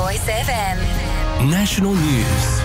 Voice FM. National News.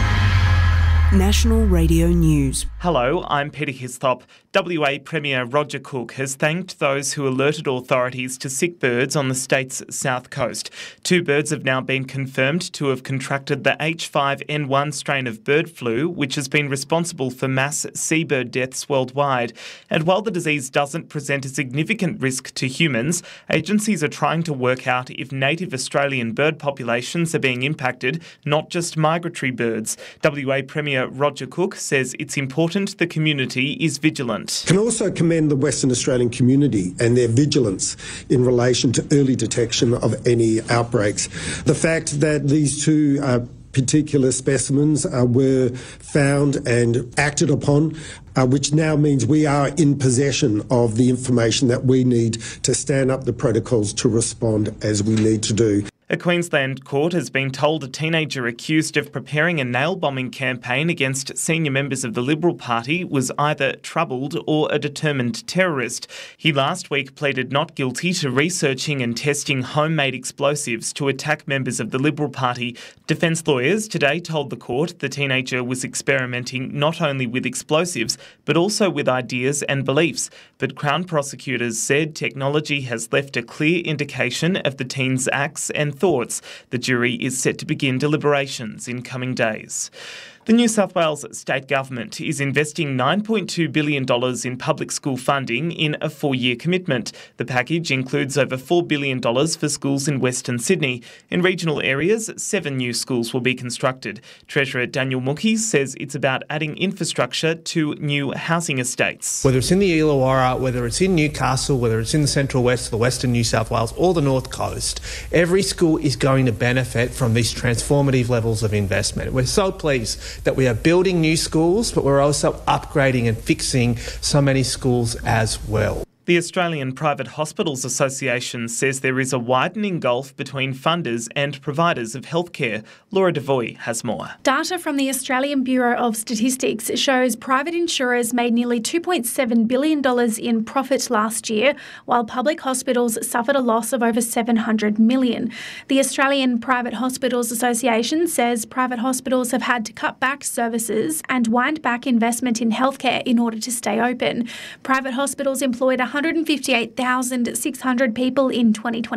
National Radio News. Hello, I'm Peter Hislop. WA Premier Roger Cook has thanked those who alerted authorities to sick birds on the state's south coast. 2 birds have now been confirmed to have contracted the H5N1 strain of bird flu, which has been responsible for mass seabird deaths worldwide. And while the disease doesn't present a significant risk to humans, agencies are trying to work out if native Australian bird populations are being impacted, not just migratory birds. WA Premier Roger Cook says it's important the community is vigilant. Can also commend the Western Australian community and their vigilance in relation to early detection of any outbreaks. The fact that these 2 particular specimens were found and acted upon, which now means we are in possession of the information that we need to stand up the protocols to respond as we need to do. A Queensland court has been told a teenager accused of preparing a nail-bombing campaign against senior members of the Liberal Party was either troubled or a determined terrorist. He last week pleaded not guilty to researching and testing homemade explosives to attack members of the Liberal Party. Defence lawyers today told the court the teenager was experimenting not only with explosives but also with ideas and beliefs. But Crown prosecutors said technology has left a clear indication of the teen's acts and thoughts. The jury is set to begin deliberations in coming days. The New South Wales state government is investing $9.2 billion in public school funding in a 4-year commitment. The package includes over $4 billion for schools in Western Sydney. In regional areas, 7 new schools will be constructed. Treasurer Daniel Mookie says it's about adding infrastructure to new housing estates. Whether it's in the Illawarra, whether it's in Newcastle, whether it's in the Central West, the Western New South Wales or the North Coast, every school is going to benefit from these transformative levels of investment. We're so pleased that we are building new schools, but we're also upgrading and fixing so many schools as well. The Australian Private Hospitals Association says there is a widening gulf between funders and providers of healthcare. Laura Devoy has more. Data from the Australian Bureau of Statistics shows private insurers made nearly $2.7 billion in profit last year, while public hospitals suffered a loss of over $700 million. The Australian Private Hospitals Association says private hospitals have had to cut back services and wind back investment in healthcare in order to stay open. Private hospitals employed 158,600 people in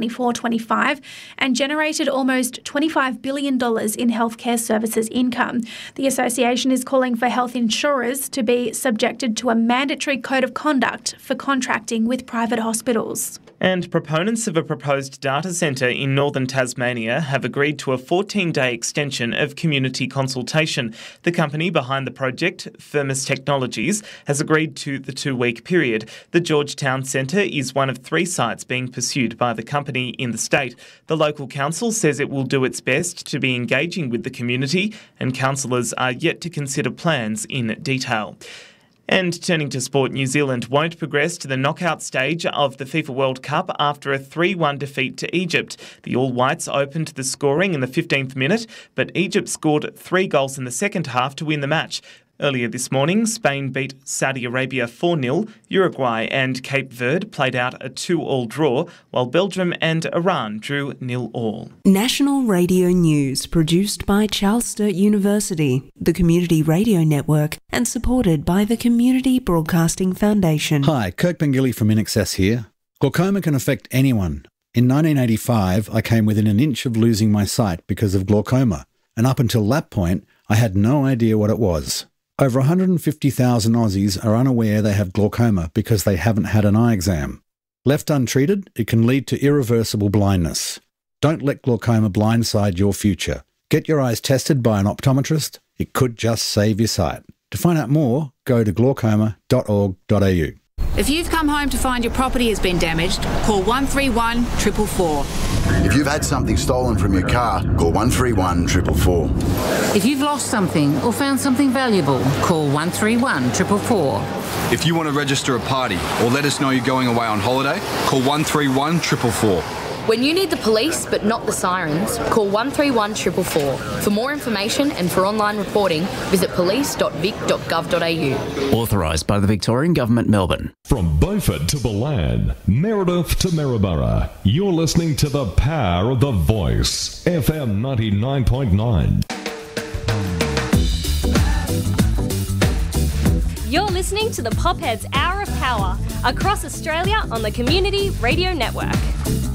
2024-25 and generated almost $25 billion in healthcare services income. The association is calling for health insurers to be subjected to a mandatory code of conduct for contracting with private hospitals. And proponents of a proposed data centre in northern Tasmania have agreed to a 14-day extension of community consultation. The company behind the project, Firmus Technologies, has agreed to the 2-week period. The Georgetown Centre is one of 3 sites being pursued by the company in the state. The local council says it will do its best to be engaging with the community, and councillors are yet to consider plans in detail. And turning to sport, New Zealand won't progress to the knockout stage of the FIFA World Cup after a 3-1 defeat to Egypt. The All Whites opened the scoring in the 15th minute, but Egypt scored 3 goals in the second half to win the match. Earlier this morning, Spain beat Saudi Arabia 4-0, Uruguay and Cape Verde played out a 2-2 draw, while Belgium and Iran drew 0-0. National Radio News, produced by Charles Sturt University, the Community Radio Network, and supported by the Community Broadcasting Foundation. Hi, Kirk Bengilly from INXS here. Glaucoma can affect anyone. In 1985, I came within an inch of losing my sight because of glaucoma, and up until that point, I had no idea what it was. Over 150,000 Aussies are unaware they have glaucoma because they haven't had an eye exam. Left untreated, it can lead to irreversible blindness. Don't let glaucoma blindside your future. Get your eyes tested by an optometrist. It could just save your sight. To find out more, go to glaucoma.org.au. If you've come home to find your property has been damaged, call 131 444. If you've had something stolen from your car, call 131 444. If you've lost something or found something valuable, call 131 444. If you want to register a party or let us know you're going away on holiday, call 131 444. When you need the police but not the sirens, call 131 444. For more information and for online reporting, visit police.vic.gov.au. Authorised by the Victorian Government, Melbourne. From Beaufort to Balan, Meredith to Maryborough, you're listening to the power of the voice. FM 99.9. You're listening to the Popheads Hour of Power across Australia on the Community Radio Network.